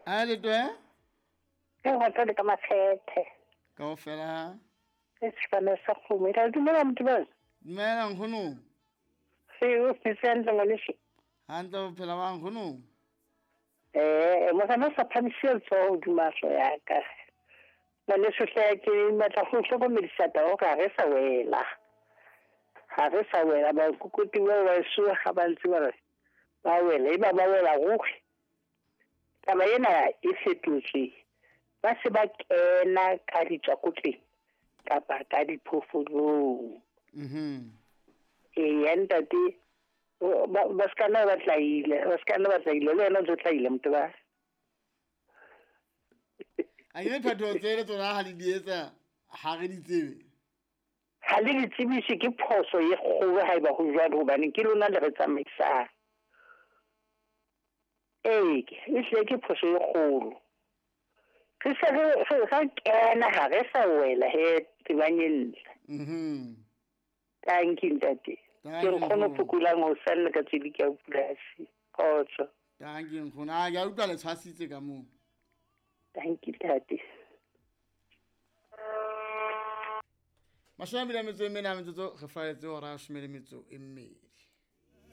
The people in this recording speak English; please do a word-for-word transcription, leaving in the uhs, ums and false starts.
a le twe ke rata le ka makgethe ka o fela e sefane sa kgomo ra dumela motho ba dumela nkgono se o fitsentle ngwaneso hantle o phela ba nkgono eh mo sana sa phamisi tso dumaso ya ka ngwaneso hle ke matla go hlokomedisa tao ga re sa wela ga re sa wela ba kukuti wa wa su ga ba ntse ba ba wela e ba ba wela go taba ena e fetotse ba se ba kena ka ditswakotleng kapa ka diphofolo mhm e yendati ba ska na ba tlaile ba ska na ba tlaile le yena o tlaile motho ba a ye phatho tsele tsona ha le di etsa ha re di tsebe ha le di tsebise ke phoso ye kgolo ha eba ho jwalo hobane ke lona le re tsamaisang eh e hle ke phoso ye kgolo ke se re ga kena ha re sa wela he tibanyeng mhm thank you ntate ke re khona phukula ngo sella ka tsedi ka polasi khotso thank you nkgono ya utlwa le tshwasitse ka mo thank you ntate Mashome a metso e mena metso re faetse hora a shome le metso e mme